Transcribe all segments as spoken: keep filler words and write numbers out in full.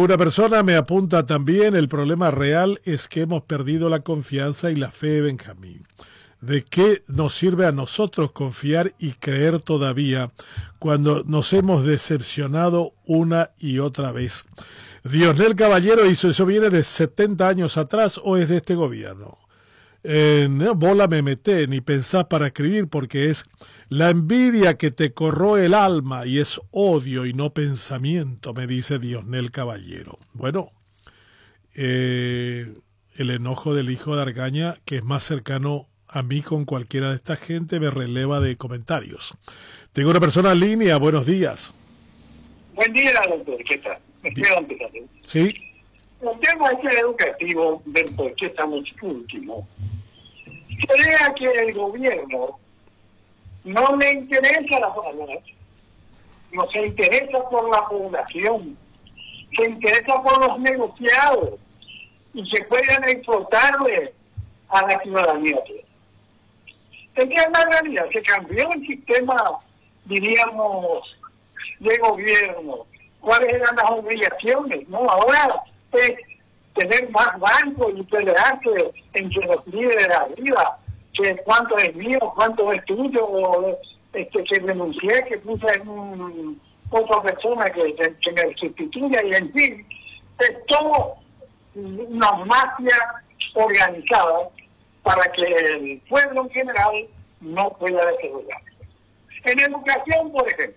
una persona me apunta también, el problema real es que hemos perdido la confianza y la fe, Benjamín. ¿De qué nos sirve a nosotros confiar y creer todavía cuando nos hemos decepcionado una y otra vez? Diosnel Caballero hizo eso, ¿viene de setenta años atrás o es de este gobierno? Eh, no, bola me meté, ni pensás para escribir, porque es la envidia que te corroe el alma y es odio y no pensamiento, me dice Diosnel Caballero. Bueno, eh, el enojo del hijo de Argaña, que es más cercano a mí con cualquiera de esta gente, me releva de comentarios. Tengo una persona en línea, buenos días. Buen día, doctor, ¿qué tal? Me estoy empezando. Sí. El tema es educativo del por qué estamos últimos. Crea que el gobierno no le interesa la población, no se interesa por la población, se interesa por los negociados y se pueden explotarle a la ciudadanía. ¿En qué es la realidad? Se cambió el sistema, diríamos, de gobierno. ¿Cuáles eran las obligaciones? No, ahora es tener más bancos y pelearse entre los líderes de arriba, que cuánto es mío, cuánto es tuyo, o este, que renuncié, que puse en un, otra persona que, que, que me sustituya, y en fin, es todo una mafia organizada para que el pueblo en general no pueda desarrollarse. En educación, por ejemplo,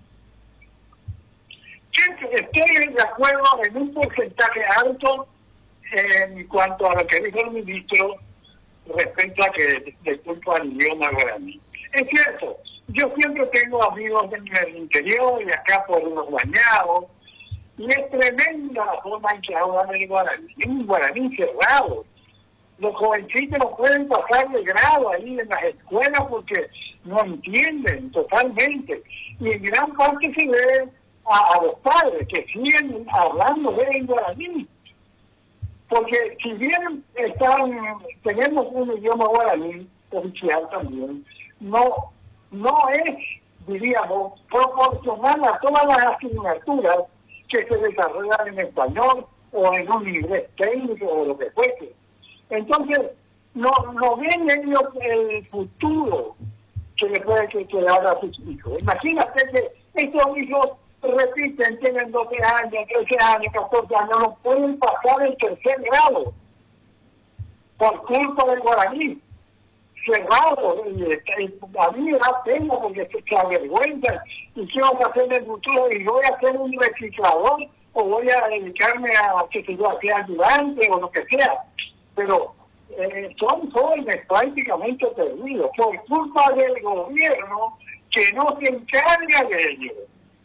estoy de acuerdo en un porcentaje alto en cuanto a lo que dijo el ministro respecto a que de culpa al idioma guaraní. Es cierto, yo siempre tengo amigos en el interior y acá por los bañados, y es tremenda la forma en que hablan el guaraní, es un guaraní cerrado. Los jovencitos no pueden pasar de grado ahí en las escuelas porque no entienden totalmente, y en gran parte se ve a, a los padres que siguen hablando de en guaraní. Porque si bien están, tenemos un idioma guaraní oficial también, no, no es, diríamos, proporcional a todas las asignaturas que se desarrollan en español o en un inglés técnico o lo que fuese. Entonces, no, no ven ellos el futuro que le puede quedar a sus hijos. Imagínate que estos hijos repiten, tienen doce años, trece años, catorce años, no pueden pasar el tercer grado por culpa del guaraní. Cerrado, y, y a mí me da pena porque se avergüenza. ¿Y qué vamos a hacer en el futuro? ¿Y voy a ser un reciclador? ¿O voy a dedicarme a, que se yo, a ser ayudante o lo que sea? Pero eh, son jóvenes prácticamente perdidos por culpa del gobierno que no se encarga de ellos.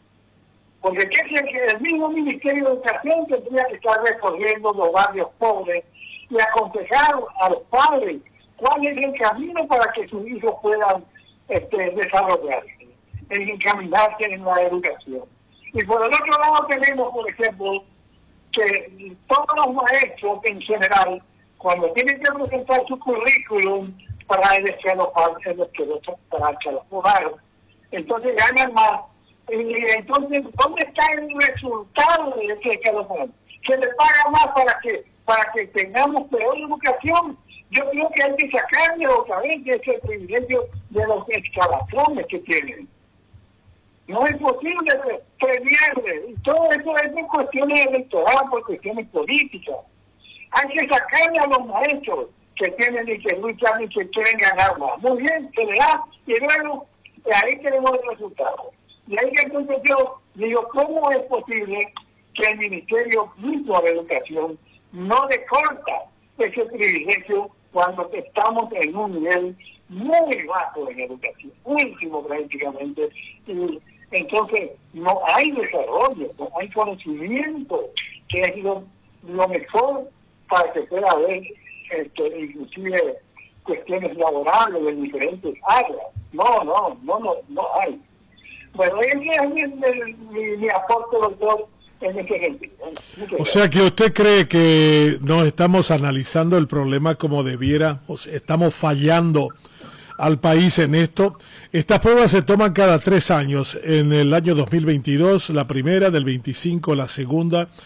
Porque ¿qué es el, el mismo Ministerio de Educación tendría que estar recorriendo los barrios pobres y aconsejar a los padres cuál es el camino para que sus hijos puedan este, desarrollarse, en encaminarse en la educación? Y por el otro lado tenemos, por ejemplo, que todos los maestros en general, cuando tienen que presentar su currículum para el escalofón, para el escalofón, entonces ganan más. Y entonces, ¿dónde está el resultado de ese escalofón? Se le paga más para que para que tengamos peor educación. Yo creo que hay que sacarle otra vez de ese privilegio de los escalafones que tienen. No es posible premiarle. Y todo eso es por cuestiones electorales, por cuestiones políticas. Hay que sacarle a los maestros que tienen y que luchan y que quieren ganar más. Muy bien, se le da, y luego ahí tenemos el resultado. Y ahí entonces yo digo, ¿cómo es posible que el Ministerio mismo de Educación no le corta ese privilegio cuando estamos en un nivel muy bajo en educación, último prácticamente? Y entonces no hay desarrollo, no hay conocimiento, que es lo, lo mejor para que pueda haber este, inclusive cuestiones laborales de diferentes áreas. No, no, no, no, no hay. Bueno, ese es mi, mi, mi aporte, doctor, en ese sentido. O sea que usted cree que no estamos analizando el problema como debiera, o sea, estamos fallando al país en esto. Estas pruebas se toman cada tres años, en el año dos mil veintidós, la primera, del veinticinco la segunda,